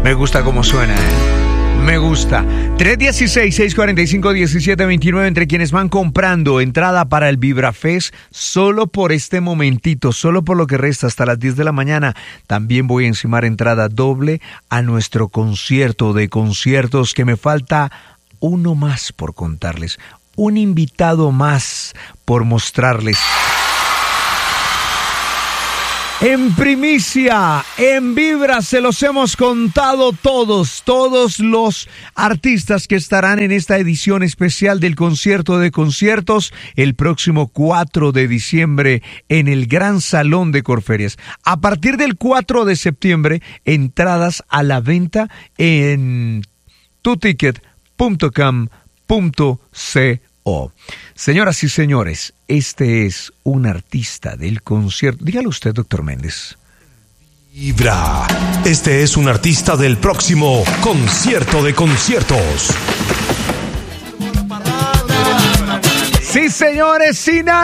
Me gusta cómo suena, Me gusta. 316-645-1729. Entre quienes van comprando entrada para el VibraFest, solo por este momentito, solo por lo que resta hasta las 10 de la mañana, también voy a encimar entrada doble a nuestro concierto de conciertos, que me falta uno más por contarles, un invitado más por mostrarles. En primicia, en Vibra, se los hemos contado todos los artistas que estarán en esta edición especial del concierto de conciertos el próximo 4 de diciembre en el Gran Salón de Corferias. A partir del 4 de septiembre, entradas a la venta en tuticket.com.co. Señoras y señores, este es un artista del concierto. Dígalo usted, doctor Méndez. Vibra. Este es un artista del próximo concierto de conciertos. Sí, señores, sin